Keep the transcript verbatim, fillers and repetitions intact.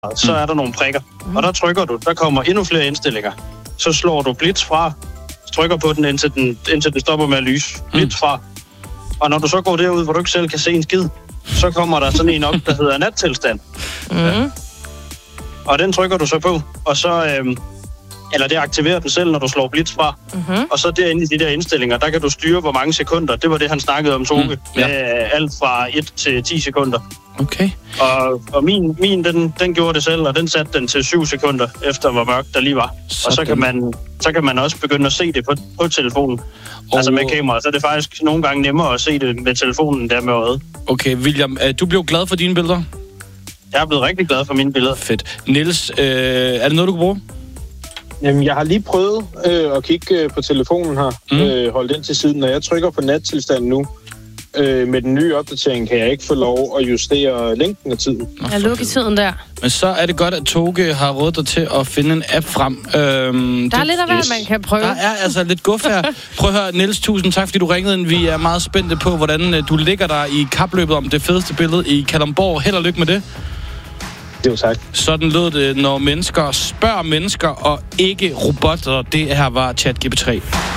så er der nogle prikker. Mm. Og der trykker du, der kommer endnu flere indstillinger. Så slår du blitz fra, trykker på den, indtil den, indtil den stopper med at lyse. Blitz fra. Og når du så går derud, hvor du ikke selv kan se en skid, så kommer der sådan en op, der hedder nattilstand. Mm. Og den trykker du så på, og så... Øhm, eller det aktiverer den selv, når du slår blitz fra. Mm-hmm. Og så derinde i de der indstillinger, der kan du styre, hvor mange sekunder. Det var det, han snakkede om, Toge. Mm, ja. Med alt fra et til ti sekunder. Okay. Og, og min, min den, den gjorde det selv, og den satte den til syv sekunder, efter hvor mørkt der lige var. Sådan. Og så kan, man, så kan man også begynde at se det på, på telefonen. Og... Altså med kamera, så er det faktisk nogle gange nemmere at se det med telefonen der med øjet. Okay, William, du blev glad for dine billeder? Jeg er blevet rigtig glad for mine billeder. Fedt. Niels, øh, er det noget, du kan bruge? Jamen, jeg har lige prøvet øh, at kigge øh, på telefonen her, mm. øh, holde den til siden. Når jeg trykker på nattilstand nu, øh, med den nye opdatering, kan jeg ikke få lov at justere længden af tiden. Jeg lukker tiden der. Men så er det godt, at Toge har rådet dig til at finde en app frem. Øhm, der er det, lidt af hvad, man kan prøve. Der er altså lidt guf her. Prøv at høre, Niels, tusind tak, fordi du ringede ind. Vi er meget spændte på, hvordan øh, du ligger der i kapløbet om det fedeste billede i Kalundborg. Held og lykke med det. Jo, tak. Sådan lød det, når mennesker spørger mennesker, og ikke robotter. Det her var ChatGPT tre.